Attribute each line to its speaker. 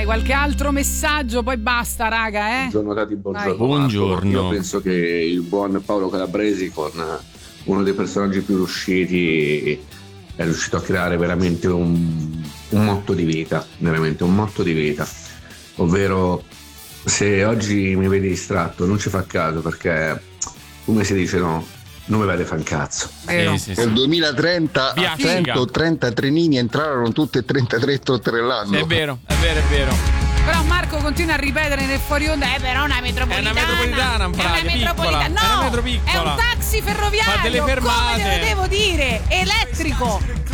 Speaker 1: qualche altro messaggio, poi basta, raga,
Speaker 2: Buongiorno Tati, buongiorno.
Speaker 3: Buongiorno.
Speaker 2: Io penso che il buon Paolo Calabresi, con uno dei personaggi più riusciti, è riuscito a creare veramente un motto di vita, veramente un motto di vita, ovvero se oggi mi vedi distratto non ci fa caso, perché come si dice, no, non mi vede fa un cazzo.
Speaker 3: Sì, sì, sì.
Speaker 4: Nel 2030 a
Speaker 3: Biascica.
Speaker 4: 130 trenini entrarono tutte e 33 trotterellando.
Speaker 3: È vero, è vero, è vero.
Speaker 1: Però Marco continua a ripetere nel fuori onda, però una metropolitana.
Speaker 3: È una metropolitana, in pratica,
Speaker 1: È una metropolitana.
Speaker 3: piccola. È una
Speaker 1: No,
Speaker 3: metro piccola.
Speaker 1: è un taxi ferroviario.
Speaker 3: Fa delle fermate.
Speaker 1: Come te lo devo dire? Elettrico.